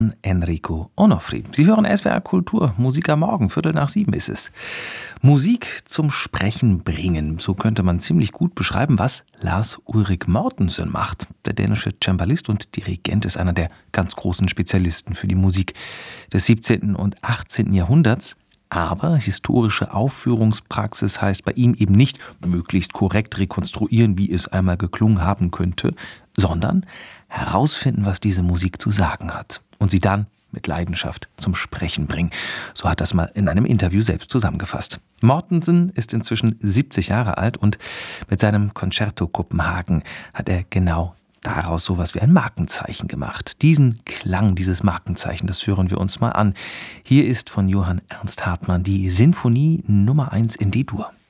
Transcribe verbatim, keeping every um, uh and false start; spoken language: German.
Enrico Onofri. Sie hören S W R Kultur, Musik am Morgen, Viertel nach sieben ist es. Musik zum Sprechen bringen, so könnte man ziemlich gut beschreiben, was Lars Ulrik Mortensen macht. Der dänische Cembalist und Dirigent ist einer der ganz großen Spezialisten für die Musik des siebzehnten und achtzehnten Jahrhunderts. Aber historische Aufführungspraxis heißt bei ihm eben nicht möglichst korrekt rekonstruieren, wie es einmal geklungen haben könnte, sondern herausfinden, was diese Musik zu sagen hat und sie dann mit Leidenschaft zum Sprechen bringen. So hat das mal in einem Interview selbst zusammengefasst. Mortensen ist inzwischen siebzig Jahre alt und mit seinem Concerto Kopenhagen hat er genau daraus sowas wie ein Markenzeichen gemacht. Diesen Klang, dieses Markenzeichen, das hören wir uns mal an. Hier ist von Johann Ernst Hartmann die Sinfonie Nummer eins in D-Dur.